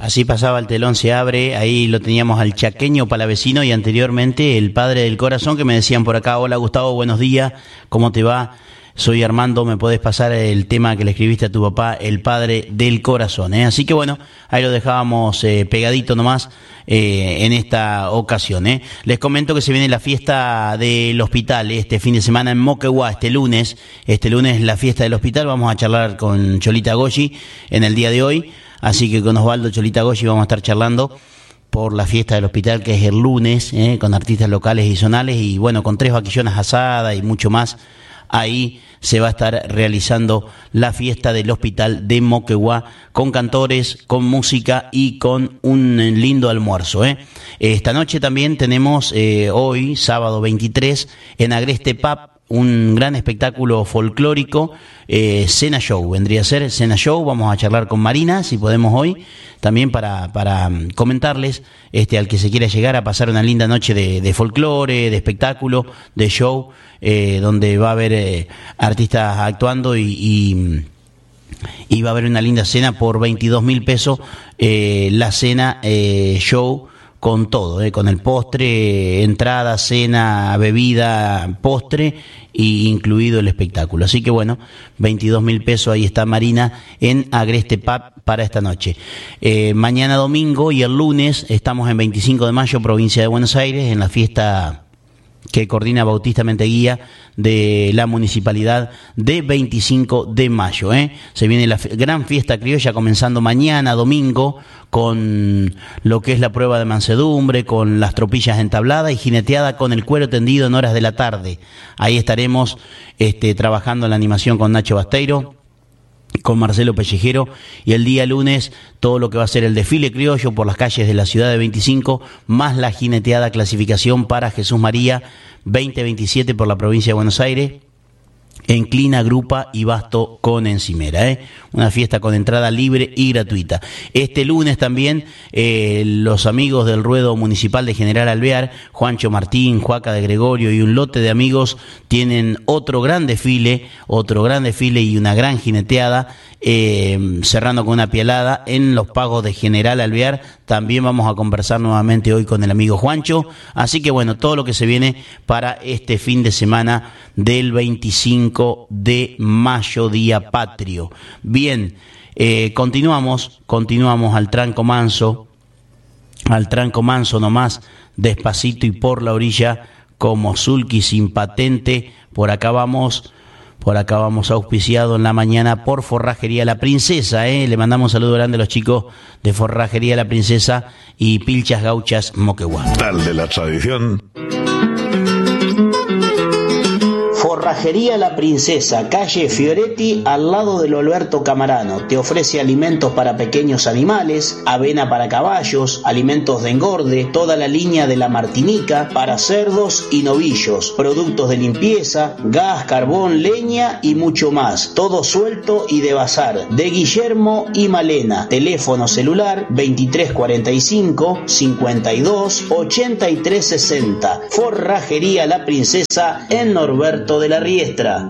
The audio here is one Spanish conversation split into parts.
Así pasaba el telón, se abre, ahí lo teníamos al chaqueño palavecino y anteriormente el padre del corazón, que me decían por acá: hola Gustavo, buenos días, ¿cómo te va? Soy Armando, ¿me podés pasar el tema que le escribiste a tu papá, el padre del corazón? Así que bueno, ahí lo dejábamos pegadito nomás en esta ocasión. Les comento que se viene la fiesta del hospital este fin de semana en Moquegua, este lunes la fiesta del hospital. Vamos a charlar con Cholita Goyi en el día de hoy, así que con Osvaldo Cholita Goyi vamos a estar charlando por la fiesta del hospital, que es el lunes, con artistas locales y zonales, y bueno, con 3 vaquillonas asadas y mucho más. Ahí se va a estar realizando la fiesta del hospital de Moquegua, con cantores, con música y con un lindo almuerzo. Esta noche también tenemos, hoy, sábado 23, en Agreste Pub, un gran espectáculo folclórico, Cena Show, vendría a ser Cena Show. Vamos a charlar con Marina, si podemos hoy, también para comentarles, al que se quiera llegar a pasar una linda noche de folclore, de espectáculo, de show, donde va a haber artistas actuando y va a haber una linda cena por 22.000 pesos, la cena show, con todo, con el postre, entrada, cena, bebida, postre, y incluido el espectáculo. Así que bueno, 22.000 pesos, ahí está Marina en Agreste Pub para esta noche. Mañana domingo y el lunes estamos en 25 de mayo, provincia de Buenos Aires, en la fiesta que coordina Bautista Menteguía de la Municipalidad de 25 de mayo. Se viene la gran fiesta criolla comenzando mañana domingo, con lo que es la prueba de mansedumbre, con las tropillas entabladas y jineteada con el cuero tendido en horas de la tarde. Ahí estaremos trabajando en la animación con Nacho Basteiro, con Marcelo Pellejero, y el día lunes todo lo que va a ser el desfile criollo por las calles de la ciudad de 25, más la jineteada clasificación para Jesús María 2027 por la provincia de Buenos Aires, en Clina, Grupa y Basto con Encimera. Una fiesta con entrada libre y gratuita. Este lunes también los amigos del Ruedo Municipal de General Alvear, Juancho Martín, Juaca de Gregorio y un lote de amigos, tienen otro gran desfile y una gran jineteada, cerrando con una pialada en los pagos de General Alvear. También vamos a conversar nuevamente hoy con el amigo Juancho. Así que bueno, todo lo que se viene para este fin de semana del 25 de mayo, día patrio. Bien, continuamos al tranco manso nomás, despacito y por la orilla, como sulky sin patente. Por acá vamos auspiciado en la mañana por Forrajería La Princesa. Le mandamos un saludo grande a los chicos de Forrajería La Princesa y Pilchas Gauchas Moquegua. Tal de la tradición. Forrajería La Princesa, calle Fioretti, al lado del Alberto Camarano. Te ofrece alimentos para pequeños animales, avena para caballos, alimentos de engorde, toda la línea de la Martinica para cerdos y novillos, productos de limpieza, gas, carbón, leña y mucho más. Todo suelto y de bazar. De Guillermo y Malena. Teléfono celular 2345 52 83 60. Forrajería La Princesa en Norberto de la Riestra.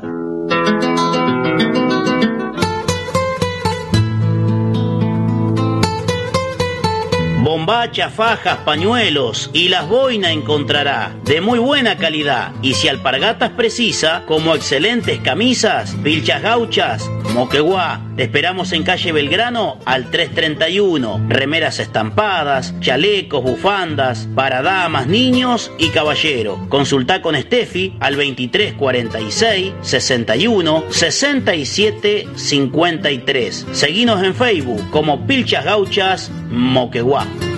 Bombachas, fajas, pañuelos y las boinas encontrará de muy buena calidad. Y si alpargatas precisa, como excelentes camisas, Pilchas Gauchas Moquegua. Te esperamos en calle Belgrano al 331. Remeras estampadas, chalecos, bufandas para damas, niños y caballeros. Consultá con Steffi al 2346 61 67 53. Seguinos en Facebook como Pilchas Gauchas Moquegua.